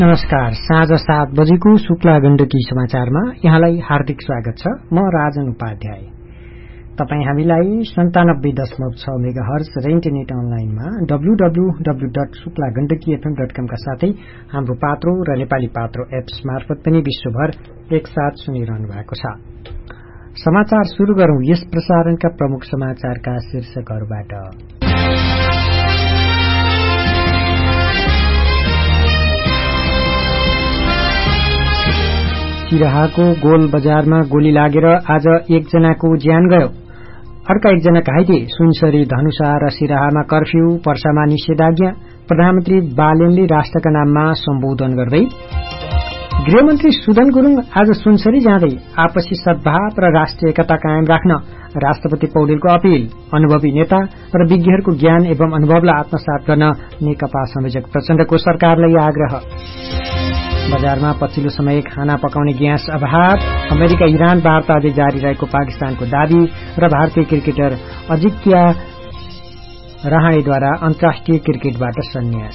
नमस्कार। साँझ 7 बजेको शुक्ला गण्डकी समाचारमा यहाँलाई हार्दिक स्वागत छ। म राजन उपाध्याय। तपाई हामीलाई 97.6 मेगाहर्ज र इन्टरनेट अनलाइनमा www.शुक्लागण्डकीfm.com का साथै हाम्रो पात्रो र नेपाली पात्रो एप्स मार्फत पनि विश्वभर एकसाथ सुनिरहनु भएको छ। समाचार शुरू गरौं यस प्रसारणका प्रमुख समाचारका शीर्षकहरूबाट। सिराहाको गोल बजारमा गोली लागेर आज एकजनाको ज्यान गयो। अर्का एकजना घाइते। सुनसरी, धनुषा र सिराहामा कर्फ्यू, पर्सामा निषेधाज्ञा। प्रधानमन्त्री बालेनले राष्ट्रका नाममा सम्बोधन गर्दै। गृहमन्त्री सुदन गुरूङ आज सुनसरी जाँदै आपसी सद्भाव र राष्ट्रिय एकता कायम राख्न राष्ट्रपति पौडेलको अपील। अनुभवी नेता र विज्ञहरूको ज्ञान एवं अनुभवलाई आत्मसात गर्न नेकपा संयोजक प्रचण्डको सरकारलाई आग्रह। बजारमा पछिल्लो समय खाना पकाउने ग्यास अभाव। अमेरिका इरान वार्ता अझै जारी रहेको पाकिस्तानको दावी र भारतीय क्रिकेटर अजिंक्य रहाणेद्वारा अन्तर्राष्ट्रिय क्रिकेटबाट सन्यास।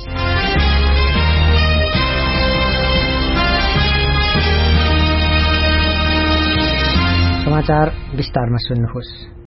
समाचार विस्तारमा सुन्नुहोस्।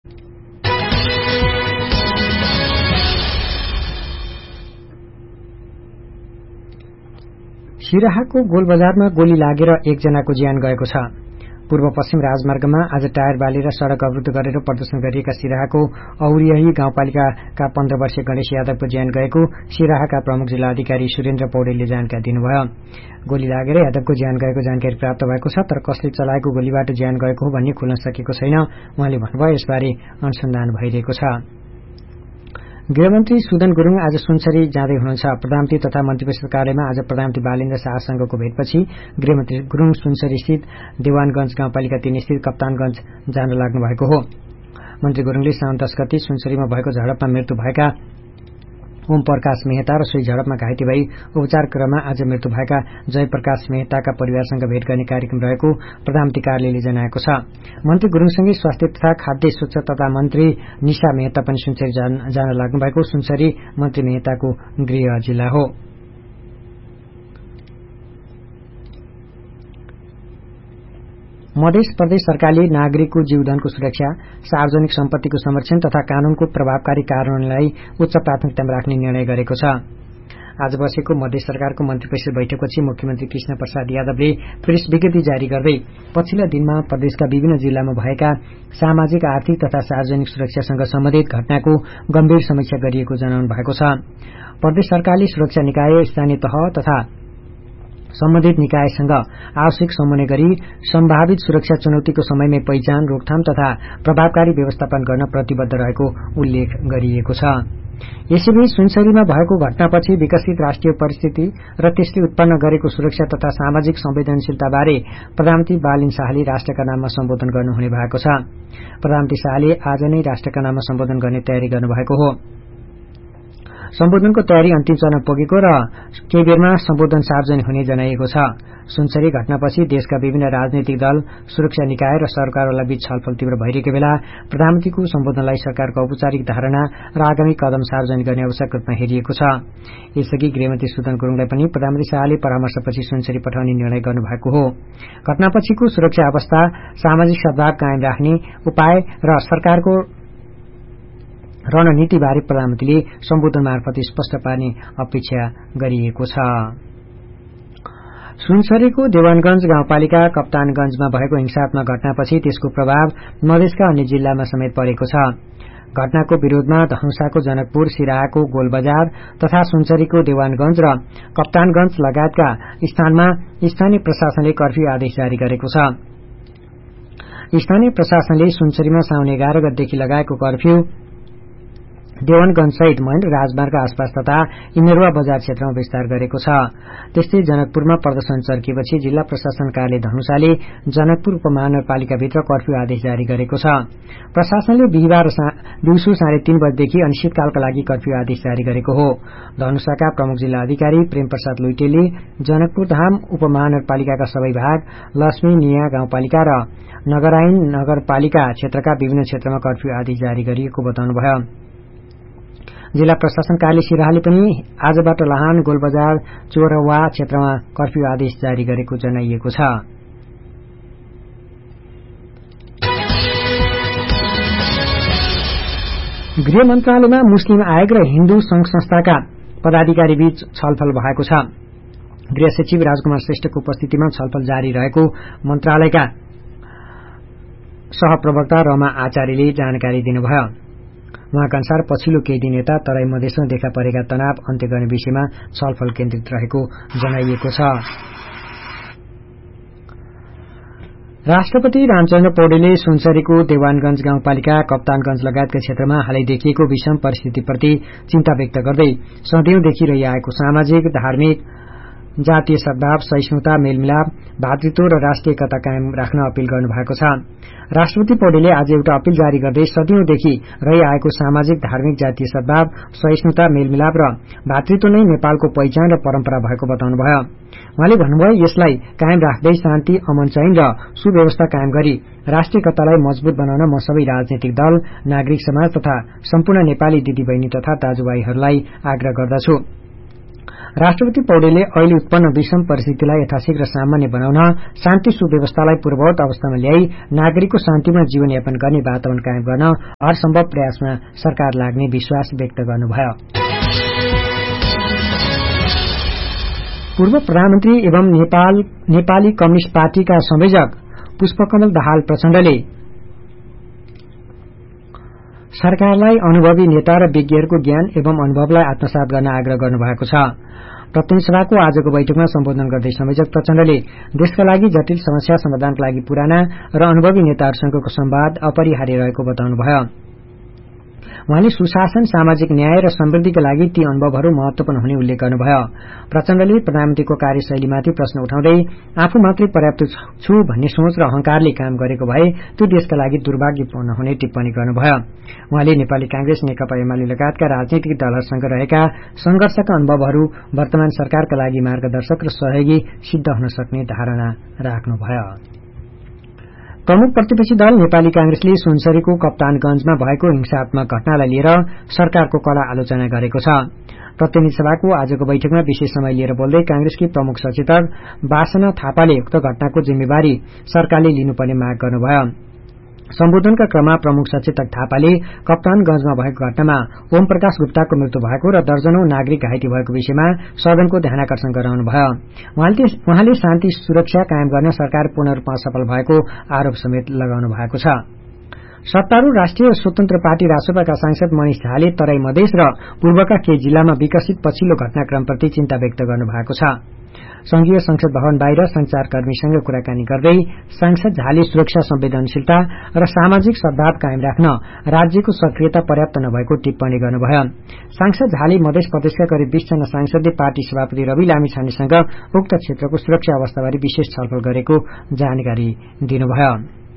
सिराहाको गोलबजारमा गोली लागेर एकजनाको ज्यान गएको छ। पूर्व पश्चिम राजमार्गमा आज टायर बालेर सड़क अवरुद्ध गरेर प्रदर्शन गरिएका सिराहाको औरियही गाउँपालिकाका 15 वर्षीय गणेश यादवको ज्यान गएको सिराहाका प्रमुख जिल्ला अधिकारी सुरेन्द्र पौडेलले जानकारी दिनुभयो। गोली लागेर यादवको ज्यान गएको जानकारी प्राप्त भएको छ, तर कसले चलाएको गोलीबाट ज्यान गएको हो भन्ने खुल्न सकेको छैन। उहाँले भन्नुभयो यसबारे अनुसन्धान भइरहेको छ। गृहमन्त्री सुदन गुरूङ आज सुनसरी जाँदै हुनुहुन्छ। प्रधानमन्त्री तथा मन्त्रीपरिषद कार्यालयमा आज प्रधानमन्त्री बालेन र शाहसँगको भेटपछि गृहमन्त्री गुरूङ सुनसरी स्थित देवानगंज गाउँपालिका 3 स्थित कप्तानगंज जान लाग्नु भएको हो। मन्त्री गुरूङले साउन 10 गते सुनसरीमा भएको झडपमा मृत्यु भएका ओम प्रकाश मेहता र सोही झडपमा घाइते भई उपचार क्रममा आज मृत्यु भएका जयप्रकाश मेहताका परिवारसँग भेट गर्ने कार्यक्रम रहेको प्रधानमन्त्री कार्यालयले जनाएको छ। मन्त्री गुरूङसँगै स्वास्थ्य तथा खाद्य स्वच्छता मन्त्री निशा मेहता पनि सुनसरी जान लाग्नु भएको। सुनसरी मन्त्री मेहताको गृह जिल्ला हो। मध्य प्रदेश सरकारले नागरिकको जीवधनको सुरक्षा, सार्वजनिक सम्पत्तिको संरक्षण तथा कानूनको प्रभावकारी कार्यान्वयनलाई उच्च प्राथमिकतामा राख्ने निर्णय गरेको छ। आज बसेको मध्य सरकारको मन्त्रीपरिषद बैठकपछि मुख्यमन्त्री कृष्ण प्रसाद यादवले प्रेस विज्ञप्ति जारी गर्दै पछिल्ला दिनमा प्रदेशका विभिन्न जिल्लामा भएका सामाजिक, आर्थिक तथा सार्वजनिक सुरक्षासँग सम्बन्धित घटनाको गम्भीर समीक्षा गरिएको जनाउनु भएको छ। प्रदेश सरकारले सुरक्षा निकाय, स्थानीय तह तथा सम्बन्धित निकायसँग आवश्यक समन्वय गरी सम्भावित सुरक्षा चुनौतीको समयमै पहिचान, रोकथाम तथा प्रभावकारी व्यवस्थापन गर्न प्रतिबद्ध रहेको उल्लेख गरिएको छ। यसैबीच सुनसरीमा भएको घटनापछि विकसित राष्ट्रिय परिस्थिति र त्यसले उत्पन्न गरेको सुरक्षा तथा सामाजिक संवेदनशीलताबारे प्रधानमन्त्री बालेन शाहले राष्ट्रका नाममा सम्बोधन गर्नुहुने भएको छ। प्रधानमन्त्री शाहले आज नै राष्ट्रका नाममा सम्बोधन गर्ने तयारी गर्नुभएको हो। सम्बोधनको तयारी अन्तिम चरण पुगेको र केही बेरमा सम्बोधन सार्वजनिक हुने जनाइएको छ। सुनसरी घटनापछि देशका विभिन्न राजनैतिक दल, सुरक्षा निकाय र सरकारवाला बीच छलफल तीव्र भइरहेको बेला प्रधानमन्त्रीको सम्बोधनलाई सरकारको औपचारिक धारणा र आगामी कदम सार्वजनिक गर्ने आवश्यक रूपमा हेरिएको छ। यसअघि गृहमन्त्री सुदन गुरूङलाई पनि प्रधानमन्त्री शाहले परामर्शपछि सुनसरी पठाउने निर्णय गर्नुभएको हो। घटनापछिको सुरक्षा अवस्था, सामाजिक सद्भाव कायम राख्ने उपाय र सरकारको रणनीतिबारे प्रधानमन्त्रीले सम्बोधन मार्फत स्पष्ट पार्ने अपेक्षा गरिएको छ। सुनसरीको देवानगंज गाउँपालिका कप्तानगंजमा भएको हिंसात्मक घटनापछि त्यसको प्रभाव मधेसका अन्य जिल्लामा समेत परेको छ। घटनाको विरोधमा धनुषाको जनकपुर, सिराहाको गोलबजार तथा सुनसरीको देवानगंज र कप्तानगंज लगायतका स्थानमा स्थानीय प्रशासनले कर्फ्यू आदेश जारी गरेको छ। स्थानीय प्रशासनले सुनसरीमा साउन 11 गतेदेखि लगाएको कर्फ्यू देवानगंज सहित महेन्द्र राजमार्ग आसपास तथा इनेरवा बजार क्षेत्रमा विस्तार गरेको छ। त्यस्तै जनकपुरमा प्रदर्शन चर्किएपछि जिल्ला प्रशासन कार्यालय धनुषाले जनकपुर उपमहानगरपालिकाभित्र कर्फ्यू आदेश जारी गरेको छ। प्रशासनले बिहिबार दिउँसो 3:30 बजेदेखि अनिश्चितकालका लागि कर्फ्यू आदेश जारी गरेको हो। धनुषाका प्रमुख जिल्ला अधिकारी प्रेम प्रसाद लुइटेले जनकपुर धाम उपमहानगरपालिकाका सबै भाग, लक्ष्मी निया गाउँपालिका र नगरायन नगरपालिका क्षेत्रका विभिन्न क्षेत्रमा कर्फ्यू आदेश जारी गरिएको बताउनुभयो। जिल्ला प्रशासन कार्यालय सिराहाले पनि आजबाट लाहान, गोलबजार, चोरवा क्षेत्रमा कर्फ्यू आदेश जारी गरेको जनाइएको छ। गृह मन्त्रालयमा मुस्लिम आयोग र हिन्दू संघ संस्थाका पदाधिकारी बीच छलफल भएको छ। गृह सचिव राजकुमार श्रेष्ठको उपस्थितिमा छलफल जारी रहेको मन्त्रालयका सहप्रवक्ता रमा आचार्यले जानकारी दिनुभयो। उहाँका अनुसार पछिल्लो केही दिन यता तराई मधेसमा देखा परेका तनाव अन्त्य गर्ने विषयमा छलफल केन्द्रित रहेको जनाइएको छ। राष्ट्रपति रामचन्द्र पौडेलले सुनसरीको देवानगंज गाउँपालिका, कप्तानगंज लगायतका क्षेत्रमा हालै देखिएको विषम परिस्थितिप्रति चिन्ता व्यक्त गर्दै सधैँदेखि रहिआएको सामाजिक, धार्मिक, जातीय सद्भाव, सहिष्णुता, मेलमिलाप, भातृत्व र राष्ट्रिय एकता कायम राख्न अपील गर्नुभएको छ। राष्ट्रपति पौडेलले आज एउटा अपील जारी गर्दै सदियौंदेखि रहिआएको सामाजिक, धार्मिक, जातीय सद्भाव, सहिष्णुता, मेलमिलाप र भातृत्व नै नेपालको पहिचान र परम्परा भएको बताउनुभयो। उहाँले भन्नुभयो, यसलाई कायम राख्दै शान्ति, अमन चैन र सुव्यवस्था कायम गरी राष्ट्रिय एकतालाई मजबूत बनाउन म सबै राजनैतिक दल, नागरिक समाज तथा सम्पूर्ण नेपाली दिदीबहिनी तथा दाजुभाइहरूलाई आग्रह गर्दछु। राष्ट्रपति पौडेलले अहिले उत्पन्न विषम परिस्थितिलाई यथाशीघ्र सामान्य बनाउन, शान्ति सुव्यवस्थालाई पूर्ववत अवस्थामा ल्याई नागरिकको शान्तिमा जीवनयापन गर्ने वातावरण कायम गर्न हरसम्भव प्रयासमा सरकार लाग्ने विश्वास व्यक्त गर्नुभयो। पूर्व प्रधानमन्त्री एवं नेपाली कम्युनिष्ट पार्टीका संयोजक पुष्पकमल दाहाल प्रचण्डले सरकारलाई अनुभवी नेता र विज्ञहरूको ज्ञान एवं अनुभवलाई आत्मसात गर्न आग्रह गर्नुभएको छ। प्रतिनिधि सभाको आजको बैठकमा सम्बोधन गर्दै संयोजक प्रचण्डले देशका लागि जटिल समस्या समाधानका लागि पुराना र अनुभवी नेताहरूसँगको संवाद अपरिहार्य रहेको बताउनुभयो। उहाँले सुशासन, सामाजिक न्याय र समृद्धिका लागि ती अनुभवहरू महत्वपूर्ण हुने उल्लेख गर्नुभयो। प्रचण्डले प्रधानमन्त्रीको कार्यशैलीमाथि प्रश्न उठाउँदै आफू मात्रै पर्याप्त छु भन्ने सोच र अहंकारले काम गरेको भए त्यो देशका लागि दुर्भाग्यपूर्ण हुने टिप्पणी गर्नुभयो। उहाँले नेपाली कांग्रेस, नेकपा एमाले लगायतका राजनीतिक दलहरूसँग रहेका संघर्षका अनुभवहरू वर्तमान सरकारका लागि मार्गदर्शक र सहयोगी सिद्ध हुन सक्ने धारणा राख्नुभयो। प्रमुख प्रतिपक्षी दल नेपाली कांग्रेसले सुनसरीको कप्तानगंजमा भएको हिंसात्मक घटनालाई लिएर सरकारको कड़ा आलोचना गरेको छ। प्रतिनिधि सभाको आजको बैठकमा विशेष समय लिएर बोल्दै कांग्रेसकी प्रमुख सचेतक वासना थापाले उक्त घटनाको जिम्मेवारी सरकारले लिनुपर्ने माग गर्नुभयो। सम्बोधनका क्रममा प्रमुख सचेतक थापाले कप्तानगंजमा भएको घटनामा ओम प्रकाश गुप्ताको मृत्यु भएको र दर्जनौं नागरिक घाइते भएको विषयमा सदनको ध्यानाकर्षण गराउनुभयो। उहाँले शान्ति सुरक्षा कायम गर्न सरकार पूर्ण रूपमा सफल भएको आरोप समेत लगाउनु भएको छ। सत्तारूढ़ राष्ट्रिय स्वतन्त्र पार्टी रासपाका सांसद मनिष झाले तराई मधेस र पूर्वका केही जिल्लामा विकसित पछिल्लो घटनाक्रमप्रति चिन्ता व्यक्त गर्नुभएको छ। संघीय संसद भवन बाहिर संचारकर्मीसँग कुराकानी गर्दै सांसद झाले सुरक्षा, संवेदनशीलता र सामाजिक सद्भाव कायम राख्न राज्यको सक्रियता पर्याप्त नभएको टिप्पणी गर्नुभयो। सांसद झाले मधेस प्रदेशका करिब 20 जना सांसदले पार्टी सभापति रवि लामिछानेसँग उक्त क्षेत्रको सुरक्षा अवस्थाबारे विशेष छलफल गरेको जानकारी दिनुभयो।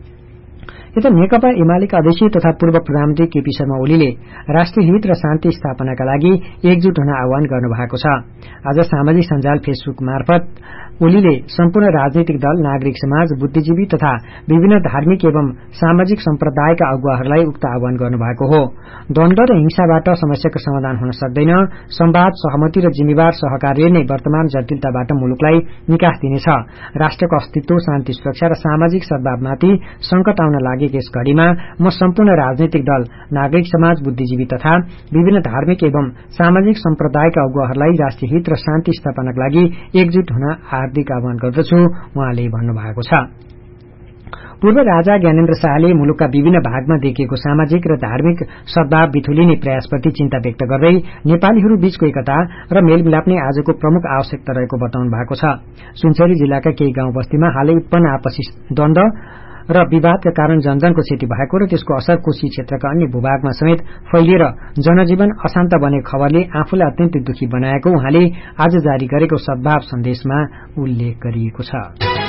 यता नेकपा एमालेका अध्यक्ष तथा पूर्व प्रधानमन्त्री केपी शर्मा ओलीले राष्ट्रिय हित र शान्ति स्थापनाका लागि एकजुट हुन आह्वान गर्नुभएको छ। आज सामाजिक सञ्जाल फेसबुक मार्फत ओलीले सम्पूर्ण राजनैतिक दल, नागरिक समाज, बुद्धिजीवी तथा विभिन्न धार्मिक एवं सामाजिक सम्प्रदायका अगुवाहरूलाई उक्त आह्वान गर्नुभएको हो। द्वन्द्व र हिंसाबाट समस्याको समाधान हुन सक्दैन। संवाद, सहमति र जिम्मेवार सहकार्यले नै वर्तमान जटिलताबाट मुलुकलाई निकास दिनेछ। राष्ट्रको अस्तित्व, शान्ति, सुरक्षा र सामाजिक सद्भावमाथि संकट आउन लागेको यस घड़ीमा म सम्पूर्ण राजनैतिक दल, नागरिक समाज, बुद्धिजीवी तथा विभिन्न धार्मिक एवं सामाजिक सम्प्रदायका अगुवाहरूलाई राष्ट्रिय हित र शान्ति स्थापनाका लागि एकजुट हुन हार्दिक आह्वान गर्दछु, उहाँले भन्नुभएको छ। पूर्व राजा ज्ञानेन्द्र शाहले मुलुकका विभिन्न भागमा देखिएको सामाजिक र धार्मिक सद्भाव बिथुलिने प्रयासप्रति चिन्ता व्यक्त गर्दै नेपालीहरू बीचको एकता र मेलमिलाप नै आजको प्रमुख आवश्यकता रहेको बताउनु भएको छ। सुनसरी जिल्लाका केही गाउँ बस्तीमा हालै उत्पन्न आपसी द्वन्द्व र विवादका कारण जनजनको क्षति भएको र त्यसको असर कोशी क्षेत्रका अन्य भूभागमा समेत फैलिएर जनजीवन अशान्त बनेको खबरले आफूलाई अत्यन्तै दुखी बनाएको उहाँले आज जारी गरेको सद्भाव सन्देशमा उल्लेख गरिएको छ।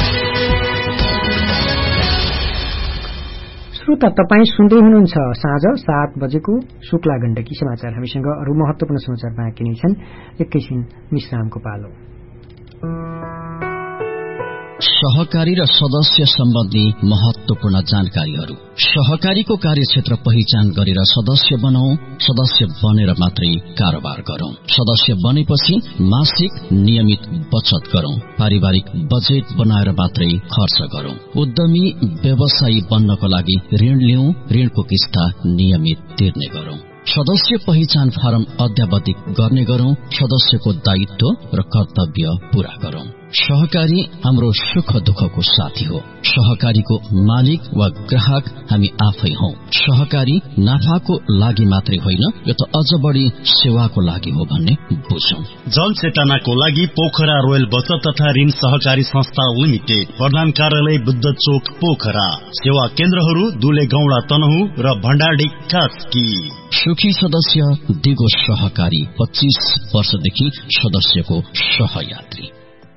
श्रोता, तपाईं सुन्दै हुनुहुन्छ साँझ 7 बजेको शुक्ला गण्डकी समाचार। हामीसँग अरू महत्वपूर्ण समाचार बाँकी नै छन्। एकैछिन विश्रामको पालो। सहकारी र सदस्य सम्बन्धी महत्वपूर्ण जानकारीहरू। सहकारीको कार्यक्षेत्र पहिचान गरेर सदस्य बनाऊ। सदस्य बनेर मात्रै कारोबार गरौं। सदस्य बनेपछि मासिक नियमित बचत गरौं। पारिवारिक बजेट बनाएर मात्रै खर्च गरौं। उद्यमी व्यवसायी बन्नको लागि ऋण लिऊ। ऋणको किस्ता नियमित तिर्ने गरौं। सदस्य पहिचान फारम अद्यावधिक गर्ने गरौं। सदस्यको दायित्व र कर्तव्य पूरा गरौं। सहकारी हाम्रो सुख दुःखको साथी हो। सहकारीको मालिक वा ग्राहक हामी आफै हौ। सहकारी नाफाको लागि मात्रै होइन, यो त अझ बढी सेवाको लागि हो भन्ने बुझौं। जनचेतनाको लागि पोखरा रोयल बचत तथा ऋण सहकारी संस्था लिमिटेड, प्रधान कार्यालय बुद्ध चोक पोखरा। सेवा केन्द्रहरू दुले गौडा तनहु र भण्डारडी कास्की। सुखी सदस्य दिगो सहकारी, 25 वर्षदेखि सदस्यको सहयात्री।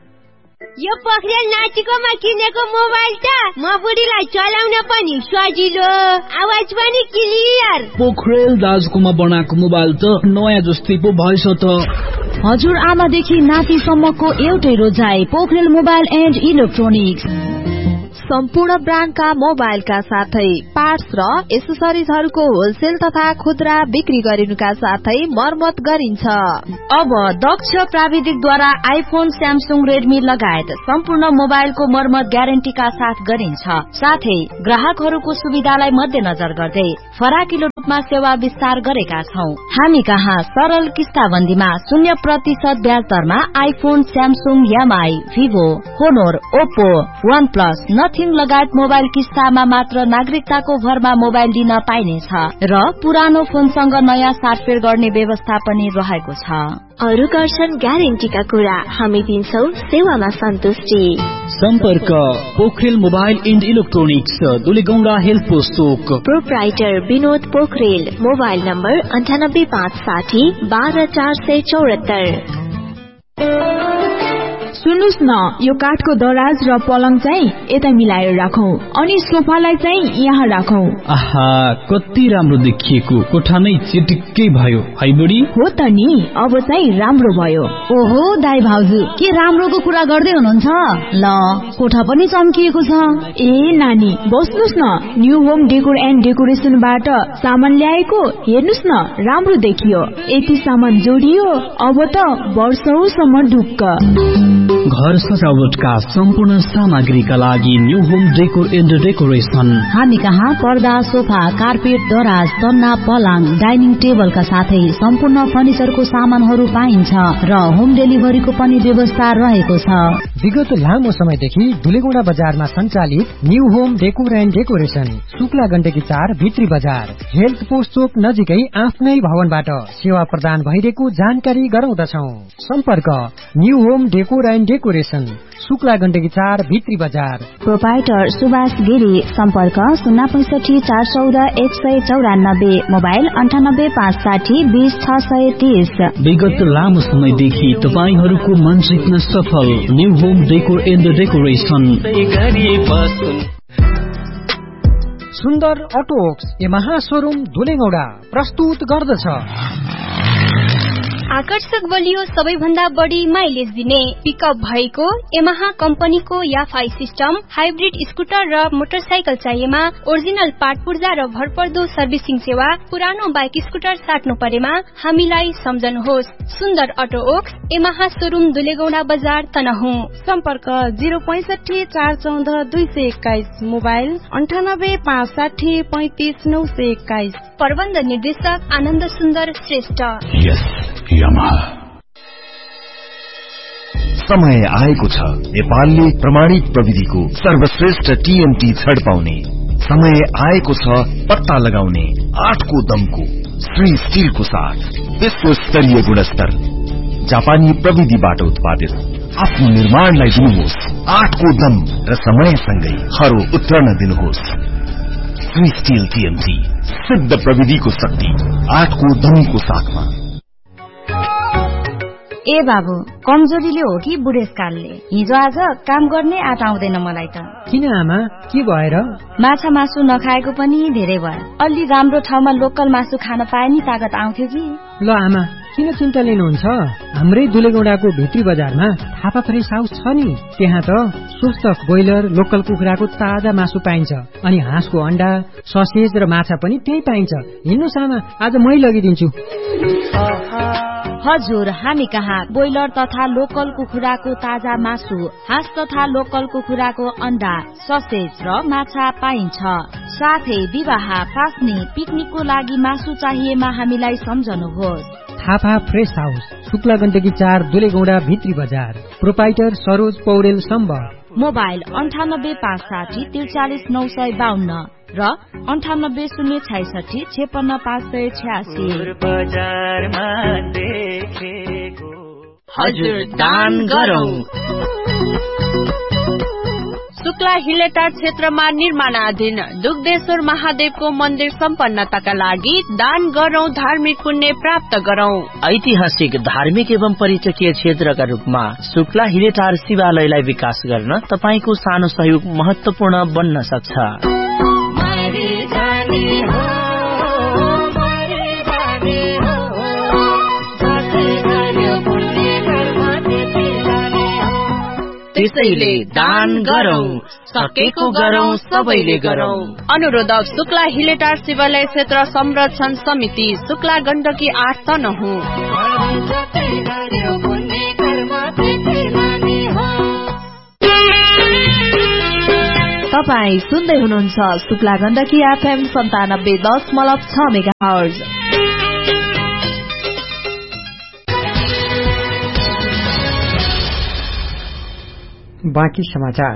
यो पोखरेल नाचिकोमा किनेको मोबाइल त म बुढीलाई चलाउन पनि सजिलो, आवाज पनि क्लियर। पोखरेल दाजुकोमा बनाएको मोबाइल त नयाँ जस्तै पो भएछ त। हजुर आमादेखि नातिसम्मको एउटै रोजाइ, पोखरेल मोबाइल एन्ड इलेक्ट्रोनिक्स। सम्पूर्ण ब्रान्डका मोबाइलका साथै पार्ट्स र एसेसरिजहरूको होलसेल तथा खुद्रा बिक्री गरिनुका साथै मर्मत गरिन्छ। अब दक्ष प्राविधिकद्वारा आइफोन, स्यामसुङ, रेडमी लगायत सम्पूर्ण मोबाइलको मर्मत ग्यारेन्टीका साथ गरिन्छ। साथै ग्राहकहरूको सुविधालाई मध्यनजर गर्दै फराकिलो रूपमा सेवा विस्तार गरेका छौं। हामी कहाँ सरल किस्ताबन्दीमा 0% ब्याज दरमा iPhone, Samsung, MI, Vivo, होनोर, Oppo, one plus, nothing लगायत मोबाइल किस्तामा मात्र नागरिकताको भरमा मोबाइल दिन पाइनेछ र पुरानो फोनसँग नयाँ साटफेर गर्ने व्यवस्था पनि रहेको छ। अरु गर्छन् ग्यारेन्टीका कुरा, हामी दिन्छौ सेवामा सन्तुष्टि। सम्पर्क Pokharel mobile and electronics, दुलेगौडा health post Chowk. Proprietor Vinod Pokharel. Mobile number 98560 12474। सुन्नुस् न, यो काठको दराज र पलङ चाहिँ यता मिलाएर राखौं अनि सोफालाई चाहिँ यहाँ राखौं। आहा, कति राम्रो देखिएको, कोठा नै चिटिक्कै भयो है बुढी। हो त नि, अब चाहिँ राम्रो भयो। ओहो दाइ भाउजू, के राम्रोको कुरा गर्दै हुनुहुन्छ? ल, कोठा पनि चम्किएको छ। ए नानी, बस्नुस् न, न्यू होम डेकोर एन्ड डेकोरेसनबाट सामान ल्याएको, हेर्नुस् न, राम्रो देखियो। यति सामान जोडियो, अब त वर्षौसम्म ढुक्क। घर सजावटका सम्पूर्ण सामग्रीका लागि new home decor and decoration. हामी कहाँ पर्दा, सोफा, कार्पेट, दराज, तन्ना, पलङ, डाइनिङ टेबलका साथै सम्पूर्ण फर्निचरको सामानहरू पाइन्छ र होम डेलिभरीको पनि व्यवस्था रहेको छ। विगत लामो समयदेखि दुलेगौडा बजारमा सञ्चालित new home decor and decoration, Shukla Gandaki 4 भित्री बजार, हेल्थ पोस्ट चोक नजिकै आफ्नै भवनबाट सेवा प्रदान भइरहेको जानकारी गराउँदछौ। सम्पर्क new home decor and decoration, Shukla Gandaki 4 भित्री बजार। प्रोपाइटर सुभाष गिरी। सम्पर्क 065 414 194, मोबाइल 98 560 20 630। विगत लामो समयदेखि तपाईहरूको मन जित्न सफल new home decor and decoration. सुन्दर अटोक्स यमहा शोरूम दुलेगौडा प्रस्तुत गर्दछ आकर्षक बलियो सबैभन्दा बढी माइलेज दिने पिकअप भएको यमहा कम्पनीको याफाई सिस्टम, हाइब्रिड स्कुटर र मोटरसाइकल चाहिएमा ओरिजिनल पार्ट पूर्जा र भरपर्दो सर्भिसिङ सेवा। पुरानो बाइक स्कुटर साट्नु परेमा हामीलाई सम्झनुहोस्। सुन्दर अटो ओक्स यमहा शोरूम दुलेगौडा बजार तनहुँ। सम्पर्क 065 414 221, मोबाइल 98 560 35 921। प्रबन्ध निर्देशक आनन्द सुन्दर श्रेष्ठ। समय आएको छ नेपालले प्रमाणित प्रविधिको सर्वश्रेष्ठ टीएमटी छड पाउने। समय आएको छ पत्ता लगाउने 8 को दमको श्री स्टिलको साथ विश्व स्तरीय गुणस्तर जापानी प्रविधिबाट उत्पादित आफ्नो निर्माणलाई दिनुहोस् 8 को दम र समयसँगै हरो उत्रन दिनुहोस्। श्री स्टिल टीएमटी सिद्ध प्रविधिको शक्ति 8 को दमको साथमा। ए बाबु, कमजोरीले हो कि बुढेसकालले? हिजो आज काम गर्ने आँट आउँदैन मलाई त। किन आमा, के भएर? माछा मासु नखाएको पनि धेरै भयो। अलि राम्रो ठाउँमा लोकल मासु खान पाए नि तागत आउँथ्यो कि। ल आमा, किन चिन्ता लिनुहुन्छ? हाम्रै दुलेगौडाको भित्री बजारमा थापा फ्रेस हाउस छ नि। त्यहाँ त स्वस्थ ब्रोइलर लोकल कुखुराको ताजा मासु पाइन्छ, अनि हाँसको अण्डा, ससेज र माछा पनि त्यही पाइन्छ। हिँड्नुस् आमा, आज मै लगिदिन्छु। हजुर, हामी कहाँ ब्रोइलर तथा लोकल कुखुराको ताजा मासु, हाँस तथा लोकल कुखुराको अण्डा, ससेज र माछा पाइन्छ। साथै विवाह, पास्ने, पिकनिकको लागि मासु चाहिएमा हामीलाई सम्झनुहोस्। थापा फ्रेस हाउस, शुक्ला गण्डकी 4 दुलेगौडा भित्री बजार। प्रोपाइटर सरोज पौडेल सम्भव। मोबाइल 9856 43952 र 980665 56586। हजुर, दान गरौँ। शुक्ला हिलेटार क्षेत्रमा निर्माणाधीन दुग्धेश्वर महादेवको मन्दिर सम्पन्नताका लागि दान गरौं, धार्मिक पुण्य प्राप्त गरौं। ऐतिहासिक, धार्मिक एवं पर्यटकीय क्षेत्रका रूपमा शुक्ला हिलेटार शिवालयलाई विकास गर्न तपाईको सानो सहयोग महत्वपूर्ण बन्न सक्छ। त्यसैले दान गरौं, सकेको गरौं, सबैले गरौं। अनुरोधक शुक्ला हिलेटार शिवालय क्षेत्र संरक्षण समिति, शुक्ला गण्डकी 8 तनहुँ। तपाई सुन्दै हुनुहुन्छ शुक्ला गण्डकी FM 97.6 मेगाहर्ज। बाँकी समाचार।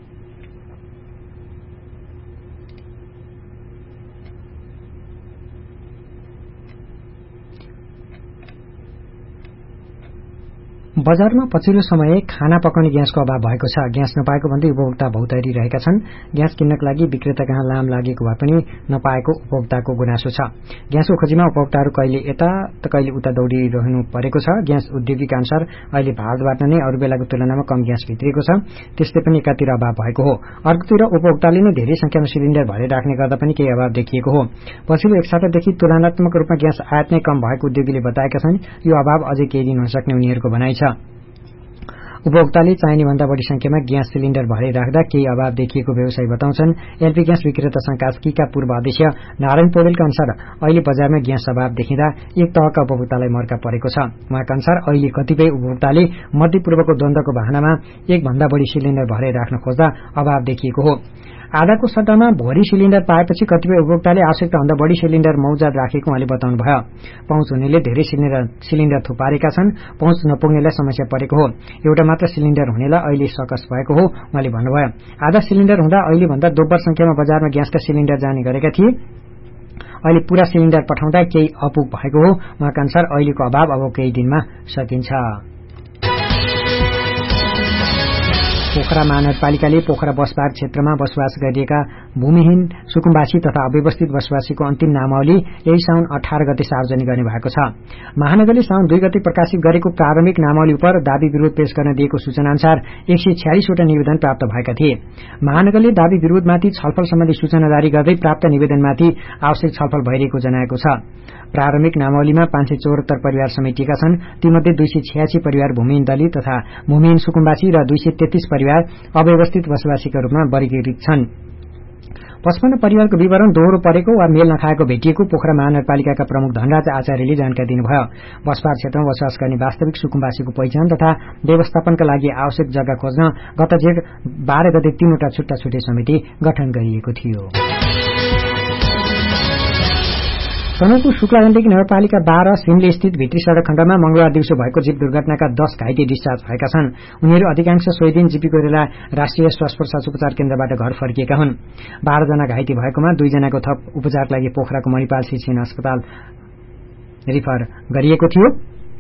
बजारमा पछिल्लो समय खाना पकाउने ग्यासको अभाव भएको छ। ग्यास नपाएको भन्दै उपभोक्ता भौतारी रहेका छन्। ग्यास किन्नका लागि विक्रेता कहाँ लाम लागेको भए पनि नपाएको उपभोक्ताको गुनासो छ। ग्यासको खोजीमा उपभोक्ताहरू कहिले यता त कहिले उता दौडिरहनु परेको छ। ग्यास उद्योगीका अनुसार अहिले भारतबाट नै अरू बेलाको तुलनामा कम ग्यास भित्रिएको छ। त्यस्तै पनि एकातिर अभाव भएको हो, अर्कोतिर उपभोक्ताले नै धेरै संख्यामा सिलिन्डर भरे राख्ने गर्दा पनि केही अभाव देखिएको हो। पछिल्लो एक सातादेखि तुलनात्मक रूपमा ग्यास आयात नै कम भएको उद्योगीले बताएका छन्। यो अभाव अझै केही दिन हुन सक्ने उनीहरूको भनाइ छ। उपभोक्ताले चाहिने भन्दा बढी संख्यामा ग्यास सिलिन्डर भरे राख्दा केही अभाव देखिएको व्यवसायी बताउँछन्। एलपी ग्यास विक्रेता संघ कास्कीका पूर्व अध्यक्ष नारायण पौडेलका अनुसार अहिले बजारमा ग्यास अभाव देखिँदा एक तहका उपभोक्तालाई मर्का परेको छ। उहाँका अनुसार अहिले कतिपय उपभोक्ताले मध्यपूर्वको द्वन्द्वको बहानामा एक भन्दा बढी सिलिन्डर भरे राख्न खोज्दा अभाव देखिएको हो। आधाको सट्टामा भोरी सिलिन्डर पाएपछि कतिपय उपभोक्ताले आवश्यकताभन्दा बढी सिलिन्डर मौजाद राखेको उहाँले बताउनुभयो। पहुँच हुनेले धेरै सिलिन्डर थुपारेका छन्, पहुँच नपुग्नेलाई समस्या परेको हो। एउटा मात्र सिलिन्डर हुनेलाई अहिले सकस भएको हो उहाँले भन्नुभयो। आधा सिलिन्डर हुँदा अहिले भन्दा दोब्बर संख्यामा बजारमा ग्यासका सिलिन्डर जाने गरेका थिए। अहिले पूरा सिलिन्डर पठाउँदा केही अपुग भएको हो। उहाँका अनुसार अहिलेको अभाव अब केही दिनमा सकिन्छ। पोखरा महानगरपालिकाले पोखरा बसपार्क क्षेत्रमा बसोबास गरिएका भूमिहीन, सुकुम्बासी तथा अव्यवस्थित बसोबासीको अन्तिम नामावली यही साउन 18 गते सार्वजनिक गर्ने भएको छ। महानगरले साउन 2 गते प्रकाशित गरेको प्रारम्भिक नामावली उप दावी विरोध पेश गर्न दिएको सूचना अनुसार 146 वटा निवेदन प्राप्त भएका थिए। महानगरले दावी विरोधमाथि छलफल सम्बन्धी सूचना जारी गर्दै प्राप्त निवेदनमाथि आवश्यक छलफल भइरहेको जनाएको छ। प्रारम्भिक नामावलीमा 574 परिवार समेटिएका छन्। तीमध्ये 286 परिवार भूमिहीन दलित तथा भूमिहीन सुकुम्बासी र 233 परिवार अव्यवस्थित बसोबासीका रूपमा वर्गीकृत छन्। 55 परिवारको विवरण दोहोरो परेको वा मेल नखाएको भेटिएको पोखरा महानगरपालिकाका प्रमुख धनराज आचार्यले जानकारी दिनुभयो। बसपार क्षेत्रमा बसोबास गर्ने वास्तविक सुकुम्बासीको पहिचान तथा व्यवस्थापनका लागि आवश्यक जग्गा खोज्न गत जेठ 12 गते 3 वटा छुट्टा छुट्टै समिति गठन गरिएको थियो। तनहुँको शुक्ला गण्डकी नगरपालिका 12 सिमले स्थित भित्री सड़क खण्डमा मंगलबार दिउँसो भएको जीप दुर्घटनाका 10 घाइते डिस्चार्ज भएका छन्। उनीहरू अधिकांश सोही दिन जीपी कोइराला राष्ट्रिय श्वास प्रश्वास उपचार केन्द्रबाट घर फर्किएका हुन्। 12 जना घाइते भएकोमा 2 जनाको थप उपचारका लागि पोखराको मणिपाल शिक्षण अस्पताल रिफर गरिएको थियो।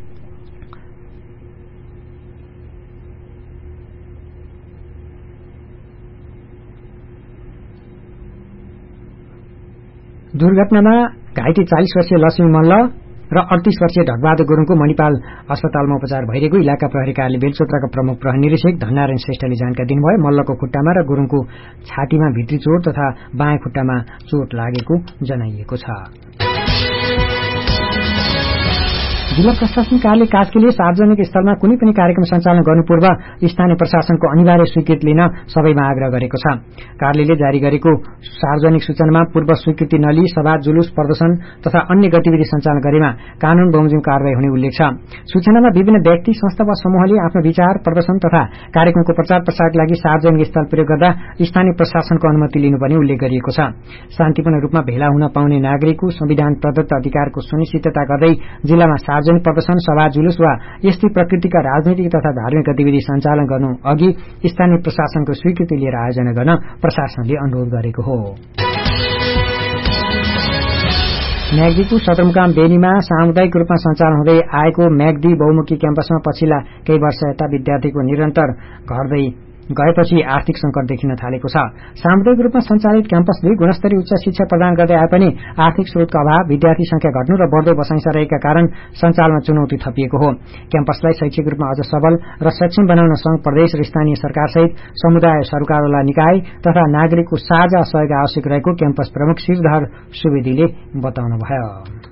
दुर्घटनामा घाइते 40 वर्षीय लक्ष्मी मल्ल र 38 वर्षीय ढकबहादुर गुरुङको मणिपाल अस्पतालमा उपचार भइरहेको इलाका प्रहरी कार्यालय बेलचोत्राका प्रमुख प्रहरी निरीक्षक धननारायण श्रेष्ठले जानकारी दिनुभयो। मल्लको खुट्टामा र गुरुङको छातीमा भित्री चोट तथा बायाँ खुट्टामा चोट लागेको जनाइएको छ। जिल्ला प्रशासन कार्यालय कास्कीले सार्वजनिक स्थलमा कुनै पनि कार्यक्रम सञ्चालन गर्नु पूर्व स्थानीय प्रशासनको अनिवार्य स्वीकृति लिन सबैमा आग्रह गरेको छ। कार्यालयले जारी गरेको सार्वजनिक सूचनामा पूर्व स्वीकृति नलिई सभा, जुलुस, प्रदर्शन तथा अन्य गतिविधि सञ्चालन गरेमा कानून बमोजिम कारवाही हुने उल्लेख छ। सूचनामा विभिन्न व्यक्ति, संस्था वा समूहले आफ्नो विचार, प्रदर्शन तथा कार्यक्रमको प्रचार प्रसारका लागि सार्वजनिक स्थल प्रयोग गर्दा स्थानीय प्रशासनको अनुमति लिनुपर्ने उल्लेख गरिएको छ। शान्तिपूर्ण रूपमा भेला हुन पाउने नागरिकको संविधान प्रदत्त अधिकारको सुनिश्चितता गर्दै जिल्लामा सार्वजनिक प्रदर्शन, सभा, जुलुस वा यस्तै प्रकृतिका राजनीतिक तथा धार्मिक गतिविधि सञ्चालन गर्नु अघि स्थानीय प्रशासनको स्वीकृति लिएर आयोजना गर्न प्रशासनले अनुरोध गरेको हो। म्याग्दीको सदरमुकाम बेनीमा सामुदायिक रूपमा सञ्चालन हुँदै आएको म्याग्दी बहुमुखी क्याम्पसमा पछिल्ला केही वर्ष यता विद्यार्थीको निरन्तर घट्दै गएपछि आर्थिक संकट देखिन थालेको छ। सामुदायिक रूपमा सञ्चालित क्याम्पसले गुणस्तरीय उच्च शिक्षा प्रदान गर्दै आए पनि आर्थिक स्रोतको अभाव, विद्यार्थी संख्या घट्नु र बढ्दो बसाइसा रहेका कारण सञ्चालनमा चुनौती थपिएको हो। क्याम्पसलाई शैक्षिक रूपमा अझ सबल र सक्षम बनाउन संघ, प्रदेश र स्थानीय सरकारसहित समुदाय, सरकारवाला निकाय तथा नागरिकको साझा सहयोग आवश्यक रहेको क्याम्पस प्रमुख श्रीधर सुवेदीले बताउनुभयो।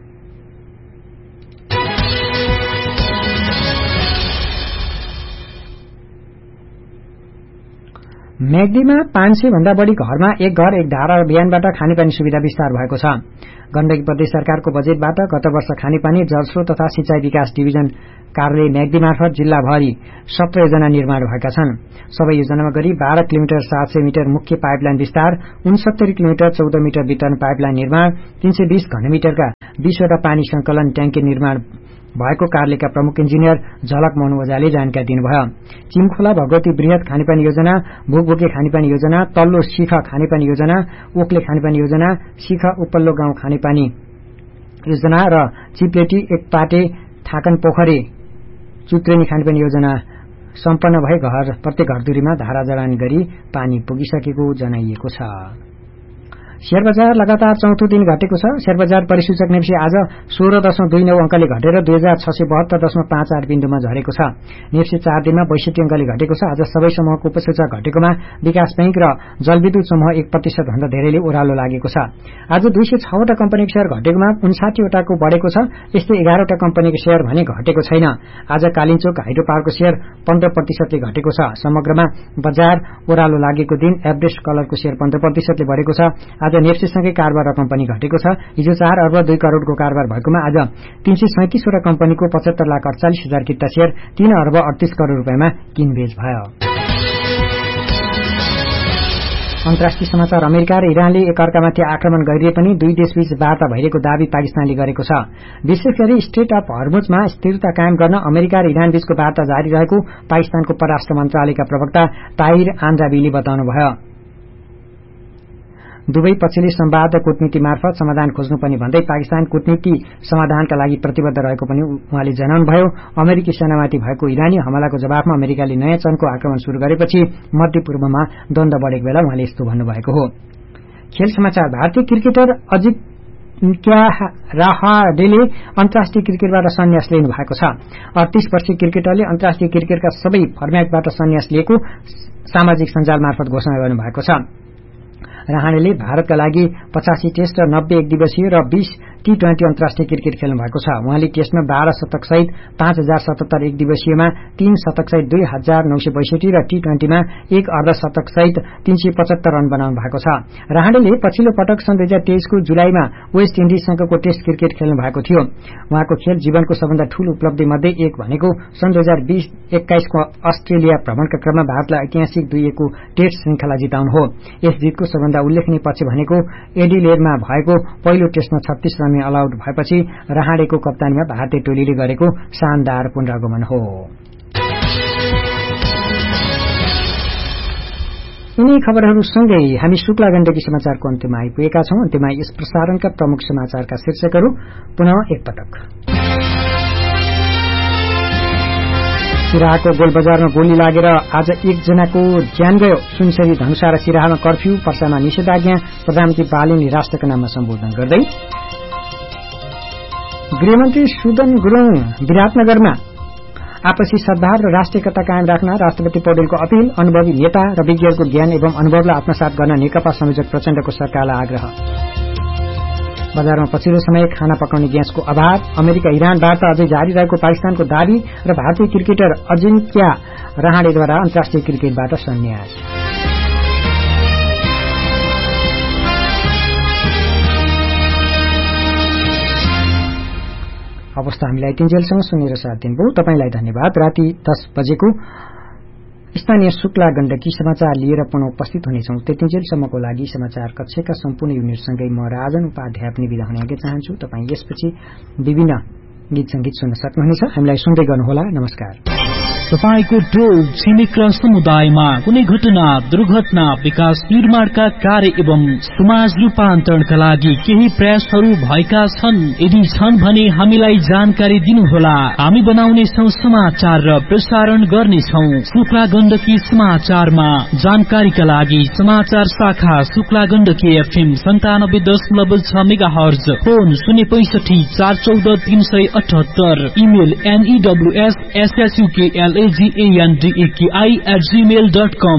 म्याग्दीमा 500 भन्दा बढ़ी घरमा एक घर एक धारा अभियानबाट खानेपानी सुविधा विस्तार भएको छ। गण्डकी प्रदेश सरकारको बजेटबाट गत वर्ष खानेपानी, जलस्रोत तथा सिंचाई विकास डिभिजन कार्यालय म्याग्दी मार्फत जिल्लाभरि 17 योजना निर्माण भएका छन्। सबै योजनामा गरी 12 किलोमिटर 700 मिटर मुख्य पाइपलाइन विस्तार, 69 किलोमिटर 14 मिटर वितरण पाइपलाइन निर्माण, 320 घनमिटरका 20 वटा पानी संकलन ट्याङ्की निर्माण भएको कार्यालयका प्रमुख इन्जिनियर झलक मोहन ओझाले जानकारी दिनुभयो। चिमखोला भगवती वृहत खानेपानी योजना, भुकभुके खानेपानी योजना, तल्लो शिख खानेपानी योजना, ओक्ले खानेपानी योजना, शिख उपल्लो गाउँ खानेपानी योजना र चिप्लेटी, एकपाटे, थाकन पोखरी, चुत्रेनी खानेपानी योजना सम्पन्न भए प्रत्येक घरधुरीमा धारा जडान गरी पानी पुगिसकेको जनाइएको छ। शेयर बजार लगातार चौथो दिन घटेको छ। शेयर बजार परिसूचक नेप्सी आज 16.29 अंकले घटेर 2672.58 बिन्दुमा झरेको छ। नेप्सी 4 दिनमा 62 अंकले घटेको छ। आज सबै समूहको उपसूचक घटेकोमा विकास बैंक र जलविद्युत समूह 1% भन्दा धेरैले ओह्रालो लागेको छ। आज 206 वटा कम्पनीको शेयर घटेकोमा 59 वटाको बढेको छ। यस्तै 11 वटा कम्पनीको शेयर भने घटेको छैन। आज कालिन्चोक हाइड्रो पावरको शेयर 15% ले घटेको छ। समग्रमा बजार ओह्रालो लागेको दिन एभरेस्ट कलरको शेयर 15% ले बढेको छ। आज नेप्सीसँगै कारोबार रकम पनि घटेको छ। हिजो 4 अर्ब 2 करोड़को कारोबार भएकोमा आज 337 वटा कम्पनीको 75,48,000 किता शेयर 3 अर्ब 38 करोड़ रुपियाँमा किनबेच भयो। अन्तर्राष्ट्रिय समाचार। अमेरिका र इरानले एकअर्कामाथि आक्रमण गरिए पनि दुई देशबीच वार्ता भइरहेको दावी पाकिस्तानले गरेको छ। विशेष गरी स्ट्रेट अफ हर्मुजमा स्थिरता कायम गर्न अमेरिका र इरान बीचको वार्ता जारी रहेको पाकिस्तानको परराष्ट्र मन्त्रालयका प्रवक्ता ताहिर आन्जाबीले बताउनुभयो। दुवै पक्षले संवाद र कूटनीति मार्फत समाधान खोज्नुपर्ने भन्दै पाकिस्तान कूटनीति समाधानका लागि प्रतिबद्ध रहेको पनि उहाँले जनाउनुभयो। अमेरिकी सेनामाथि भएको इरानी हमलाको जवाफमा अमेरिकाले नयाँ चनको आक्रमण शुरू गरेपछि मध्य पूर्वमा द्वन्द्व बढेको बेला उहाँले यस्तो भन्नुभएको हो। खेल समाचार। भारतीय क्रिकेटर अजिंक्य रहाणेले अन्तर्राष्ट्रिय क्रिकेटबाट सन्यास लिनु भएको छ। 38 वर्षीय क्रिकेटरले अन्तर्राष्ट्रिय क्रिकेटका सबै फर्म्याटबाट सन्यास लिएको सामाजिक सञ्जाल मार्फत घोषणा गर्नुभएको छ। रहाणेले भारतका लागि 85 टेस्ट र 90 एक दिवसीय र 20 T20 अन्तर्राष्ट्रिय क्रिकेट खेल्नु भएको छ। उहाँले टेस्टमा 12 शतक सहित 5077 एक दिवसीयमा 3 शतक सहित 2962 र T20मा 1 अर्धशतक सहित 375 रन बनाउनु भएको छ। रहाणेले पछिल्लो पटक सन् 2023 को जुलाईमा वेस्ट इन्डिजसँगको टेस्ट क्रिकेट खेल्नु भएको थियो। उहाँको खेल जीवनको सबभन्दा ठूलो उपलब्धि मध्ये एक भनेको सन् 2020-21 को अस्ट्रेलिया भ्रमणका क्रममा भारतलाई ऐतिहासिक 2-1 को टेस्ट श्रृंखला जिताउनु हो। यस जितको सबभन्दा उल्लेखनीय पक्ष भनेको एडिलेडमा भएको पहिलो टेस्टमा 36 रन अल आउट भएपछि रहाणेको कप्तानीमा भारतीय टोलीले गरेको शानदार पुनरागमन हो। यिनै खबरहरूसँगै हामी शुक्ला गण्डकी समाचारको अन्त्यमा आइपुगेका छौं। अन्त्यमा यस प्रसारणका प्रमुख समाचारका शीर्षकहरू पुनः एकपटक। सिराहाको गोलबजारमा गोली लागेर आज एकजनाको ज्यान गयो। सुनसरी, धनुषा र सिराहामा कर्फ्यू, पर्सामा निषेधाज्ञा। प्रधानमन्त्री बालेनले राष्ट्रका नाममा सम्बोधन गर्दै। गृहमन्त्री सुदन गुरुङ विराटनगरमा आपसी सद्भाव र राष्ट्रिय एकता कायम राख्न राष्ट्रपति पौडेलको अपील। अनुभवी नेता र विज्ञहरूको ज्ञान एवं अनुभवलाई आत्मसात गर्न नेकपा संयोजक प्रचण्डको सरकारलाई आग्रह। बजारमा पछिल्लो समय खाना पकाउने ग्यासको अभाव, अमेरिका इरान वार्ता अझै जारी रहेको पाकिस्तानको दावी र भारतीय क्रिकेटर अजिंक्य रहाणेद्वारा अन्तर्राष्ट्रिय क्रिकेटबाट सन्यास। अवस्था हामीलाई तिनजेलसँग सुनेर साथ दिनुभयो। तपाईंलाई धन्यवाद। राति 10 बजेको स्थानीय शुक्ला गण्डकी समाचार लिएर पुनः उपस्थित हुनेछौं। त्यतिन्जेलसम्मको लागि समाचार कक्षका सम्पूर्ण युनिटसँगै म राजन उपाध्याय पनि बिदा हुन चाहन्छु। तपाईं यसपछि विभिन्न गीत संगीत सुन्न सक्नुहुनेछ। हामीलाई सुन्दै गर्नुहोला। नमस्कार। तपाईको टोल छिमेक र समुदायमा कुनै घटना, दुर्घटना, विकास निर्माणका कार्य एवं समाज रूपान्तरणका लागि केही प्रयासहरू भएका छन्? यदि छन् भने हामीलाई जानकारी दिनुहोला। हामी बनाउनेछौं समाचार र प्रसारण गर्नेछौं। शुक्ला गण्डकी समाचारमा जानकारीका लागि समाचार शाखा Shukla Gandaki FM 97.6 megahertz, phone 065 414 378, email news@gmail.com।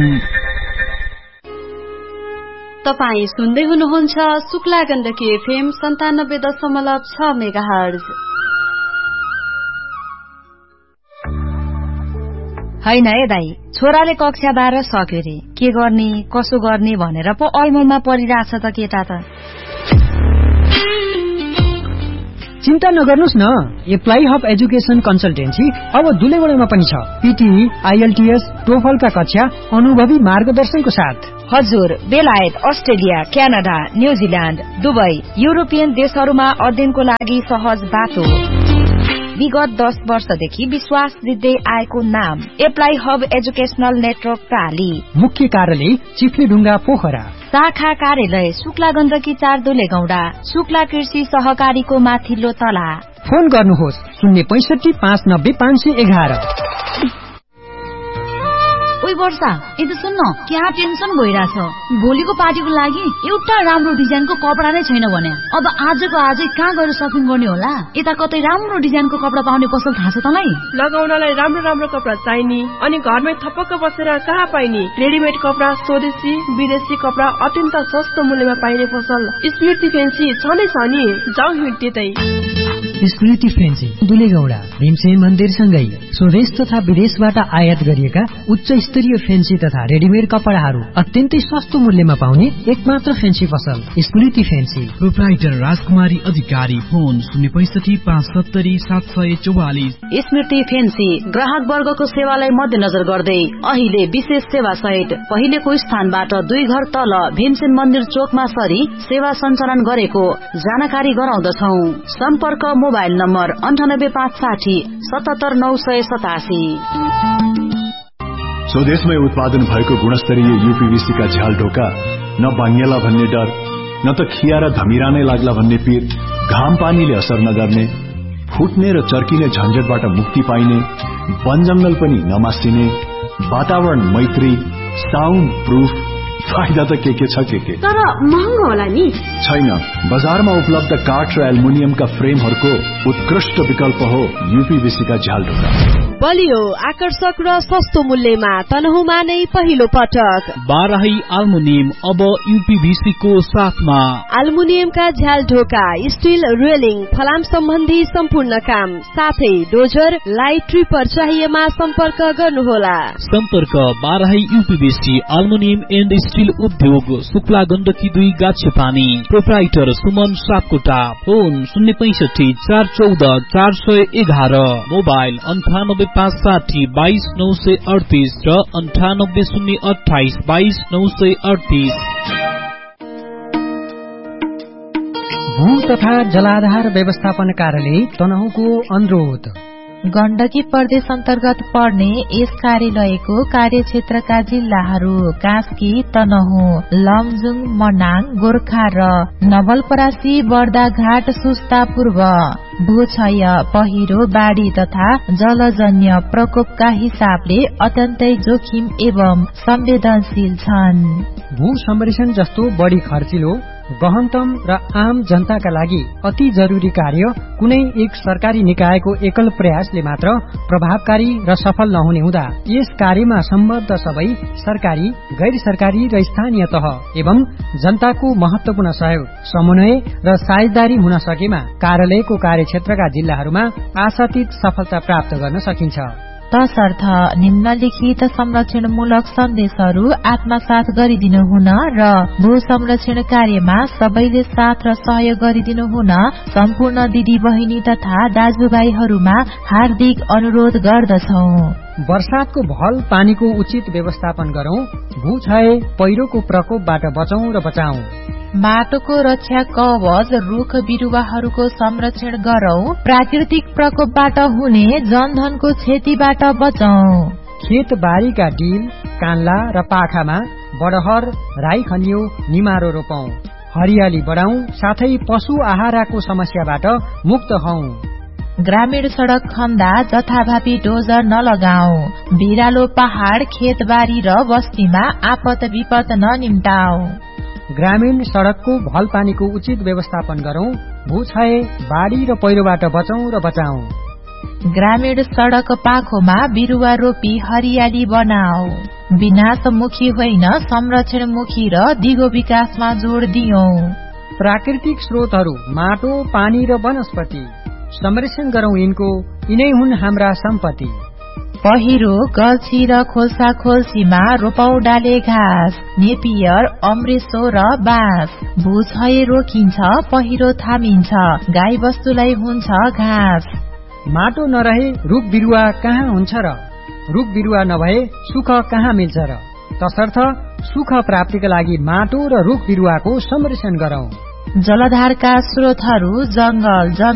तपाई सुन्दै हुनुहुन्छ शुक्ला गण्डकी FM 97.6 मेगाहर्ज। हैन ए दाई, छोराले कक्षा 12 सक्यो रे, के गर्ने कसो गर्ने भनेर पो अलमलमा परिरहेछ त केटा त। चिन्ता नगर्नुस् न, एप्लाई हब एजुकेसन कन्सल्टेन्सी अब दुलेगुडामा पनि छ। पीटीई, IELTS, टोफलका कक्षा अनुभवी मार्गदर्शनको साथ। हजुर, बेलायत, Australia, Canada, New Zealand, Dubai, European देशहरूमा अध्ययनको लागि सहज बाटो। विगत 10 वर्षदेखि विश्वास जित्दै आएको नाम एप्लाई हब एजुकेशनल नेटवर्क प्राली। मुख्य कार्यालय चिफ्लेढुङ्गा पोखरा। शाखा कार्यालय शुक्ला गण्डकी 4 दुलेगौडा, शुक्ला कृषि सहकारीको माथिल्लो तला। फोन गर्नुहोस् 065 590 511। ओइ वर्षा, यता सुन्न, क्या टेन्सन भइरहेछ। भोलिको पार्टीको लागि एउटा राम्रो डिजाइनको कपडा नै छैन भने अब आजको आजै कहाँ गएर सपिङ गर्ने होला? यता कतै राम्रो डिजाइनको कपडा पाउने पसल थाहा छ तँलाई? लगाउनलाई राम्रो राम्रो कपडा चाहिने अनि घरमै थपक्क बसेर कहाँ पाइने? रेडिमेड कपडा, स्वदेशी विदेशी कपडा अत्यन्त सस्तो मूल्यमा पाइने पसल स्मृति फेन्सी छँदै छ नि। जाउँ त्यतै। स्मृति फेन्सी दुलेगौडा भीमसेन मन्दिरसँगै स्वदेश तथा विदेशबाट आयात गरिएका उच्च स्तरीय फेन्सी तथा रेडिमेड कपडाहरू अत्यन्तै सस्तो मूल्यमा पाउने एकमात्र फेन्सी पसल स्मृति फेन्सी। प्रोप्राइटर राजकुमारी अधिकारी, फोन 065 570 744। स्मृति फेन्सी ग्राहक वर्गको सेवालाई मध्यनजर गर्दै अहिले विशेष सेवा सहित पहिलेको स्थानबाट 2 घर तल भीमसेन मन्दिर चोकमा सरी सेवा सञ्चालन गरेको जानकारी गराउँदछौ। सम्पर्क मोबाइल नम्बर 9856 77987। स्वदेशमै उत्पादन भएको गुणस्तरीय UPVC का झ्याल ढोका न भाङ्गेला भन्ने डर, न त खिया र धमिरा नै लाग्ला भन्ने पीर, घाम पानीले असर नगर्ने, फुट्ने र चर्किने झन्झटबाट मुक्ति पाइने, वन जंगल पनि नमासिने, वातावरण मैत्री, साउन्ड प्रूफ, फाइदा त के छ के तर महँगो होला नि? छैन, बजारमा उपलब्ध काठ र एल्युमिनियमका फ्रेमहरूको उत्कृष्ट विकल्प हो UPVC का झ्याल ढोका। बलियो, आकर्षक र सस्तो मूल्यमा तनहुमा नै पहिलो पटक बाराही एल्युमिनियम अब UPVC को साथमा। एल्युमिनियमका झ्याल ढोका, स्टील रेलिङ, फलाम सम्बन्धी सम्पूर्ण काम साथै डोजर, लाइट ट्रिपर चाहिएमा सम्पर्क गर्नुहोला। सम्पर्क Barahi UPVC aluminium and steel उद्योग, Shukla Gandaki 2 गाछेपानी। Proprietor Suman Sapkota, phone 065 414 411, mobile 9856 22938 र 98028 22938। भू तथा जलाधार व्यवस्थापन कार्यालय तनहुँको अनुरोध। गण्डकी प्रदेश अन्तर्गत पर्ने यस कार्यालयको कार्यक्षेत्रका जिल्लाहरू कास्की, तनहुँ, लमजुङ, मनाङ, गोर्खा र नवलपरासी, बर्दाघाट, सुस्ता पूर्व। भूक्षय, पहिरो, बाढ़ी तथा जलजन्य प्रकोपका हिसाबले अत्यन्तै जोखिम एवं संवेदनशील छन्। भू संरक्षण जस्तो बढी खर्चिलो गहनतम र आम जनताका लागि अति जरुरी कार्य कुनै एक सरकारी निकायको एकल प्रयासले मात्र प्रभावकारी र सफल नहुने हुँदा यस कार्यमा सम्बद्ध सबै सरकारी, गैर सरकारी र स्थानीय तह एवं जनताको महत्वपूर्ण सहयोग, समन्वय र साझेदारी हुन सकेमा कार्यालयको कार्यक्षेत्रका जिल्लाहरूमा आशातीत सफलता प्राप्त गर्न सकिन्छ। तसर्थ निम्नलिखित संरक्षणमूलक सन्देशहरू आत्मसात गरिदिनु हुन र भू संरक्षण कार्यमा सबैले साथ र सहयोग गरिदिनु हुन सम्पूर्ण दिदी बहिनी तथा दाजुभाइहरूमा हार्दिक अनुरोध गर्दछौं। वर्षातको भल पानीको उचित व्यवस्थापन गरौं, भूक्षय पहिरोको प्रकोपबाट बचौं र बचाऊ। माटोको रक्षा कवच रुख बिरुवाहरूको संरक्षण गरौं, प्राकृतिक प्रकोपबाट हुने जनधनको क्षतिबाट बचौं। खेत बारीका डिल, कान्ला र पाखामा बडहर, राई खनियो, निमारो रोपौं, हरियाली बढाउँ, साथै पशु आहाराको समस्याबाट मुक्त हौं। ग्रामीण सड़क खन्दा जथाभावी डोजर नलगाऊ, बिरालो पहाड़, खेतबारी र बस्तीमा आपत विपत ननिम्टाऊ। ग्रामीण सड़कको भल पानीको उचित व्यवस्थापन गरौं, भूक्षय, बाढ़ी र पहिरोबाट बचौं र बचाऊ। ग्रामीण सड़क पाखोमा बिरुवा रोपी हरियाली बनाऊ, विनाशमुखी होइन संरक्षणमुखी र दिगो विकासमा जोड़ दियौं। प्राकृतिक स्रोतहरू माटो, पानी र वनस्पति संरक्षण गरौं, यिनै हुन् हाम्रा सम्पत्ति। पहिरो, गल्छी र खोल्सा खोल्सीमा रोपौ डाले घाँस, नेपियर, अमृसो र बाँस। भूक्षय रोकिन्छ, पहिरो थामिन्छ, गाई वस्तुलाई हुन्छ घाँस। माटो नरहे रुख बिरुवा कहाँ हुन्छ र, रुख बिरुवा नभए सुख कहाँ मिल्छ र। तसर्थ सुख प्राप्तिका लागि माटो र रुख बिरुवाको संरक्षण गरौं। जलधारका स्रोतहरू, जंगल